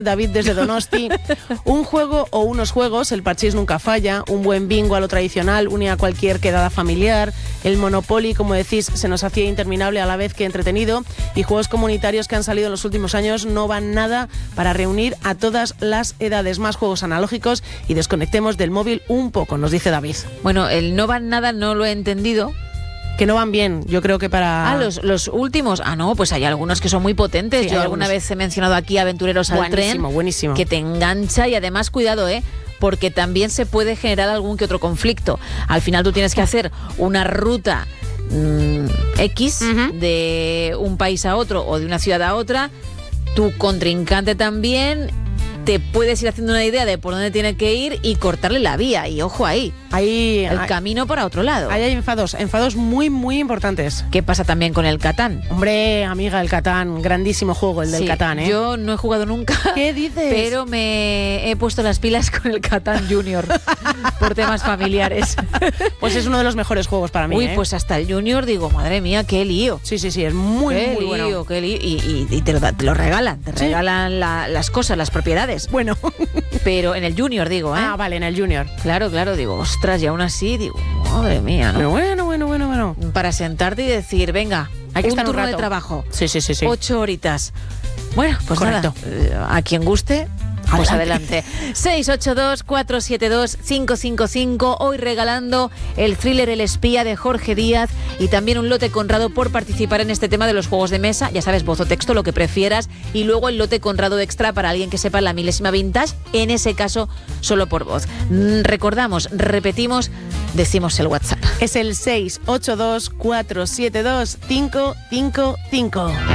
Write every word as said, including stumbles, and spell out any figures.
David desde Donosti. Un juego o unos juegos, el parchís nunca falla, un buen bingo a lo tradicional, une a cualquier quedada familiar, el Monopoly, como decís, se nos hacía interminable a la vez que entretenido, y juegos comunitarios que han salido en los últimos años no van nada para reunir a todas las edades. Más juegos analógicos y desconectemos del móvil un poco, nos dice David. Bueno, el no van nada no lo he entendido. Que no van bien, yo creo que para... Ah, los, los últimos. Ah, no, pues hay algunos que son muy potentes. Sí, yo algunos. alguna vez he mencionado aquí Aventureros al Buenísimo, Tren. buenísimo. Que te engancha y además, cuidado, ¿eh? Porque también se puede generar algún que otro conflicto. Al final tú tienes que hacer una ruta mmm, X uh-huh. de un país a otro o de una ciudad a otra. Tu contrincante también... te puedes ir haciendo una idea de por dónde tiene que ir y cortarle la vía. Y ojo ahí, ahí el hay, camino para otro lado. Ahí hay enfados, enfados muy, muy importantes. ¿Qué pasa también con el Catán? Hombre, amiga, el Catán, grandísimo juego el sí, del Catán, ¿eh? Yo no he jugado nunca. ¿Qué dices? Pero me he puesto las pilas con el Catán Junior por temas familiares. Pues es uno de los mejores juegos para mí. Uy, ¿eh? pues hasta el Junior digo, madre mía, qué lío. Sí, sí, sí, es muy, qué muy lío, bueno. Qué lío, y, y, y te, lo, te lo regalan, te ¿Sí? regalan la, las cosas, las propiedades. Bueno. Pero en el Junior, digo, ¿eh? Ah, vale, en el Junior. Claro, claro, digo, ostras, y aún así, digo, madre mía, ¿no? Pero bueno, bueno, bueno, bueno. Para sentarte y decir, venga, hay que un estar un turno rato de trabajo. Sí, sí, sí, sí. Ocho horitas. Bueno, pues correcto. Nada, a quien guste, pues adelante. seis ocho dos, cuatro siete dos, cinco cinco cinco. Hoy regalando el thriller El espía de Jorge Díaz y también un lote Conrado por participar en este tema de los juegos de mesa. Ya sabes, voz o texto, lo que prefieras. Y luego el lote Conrado extra para alguien que sepa la milésima vintage. En ese caso, solo por voz. Recordamos, repetimos, decimos el WhatsApp. Es el seis ocho dos, cuatro siete dos, cinco cinco cinco.